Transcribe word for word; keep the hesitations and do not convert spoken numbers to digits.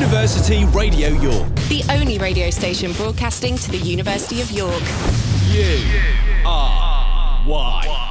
University Radio York. The only radio station broadcasting to the University of York. U R Y.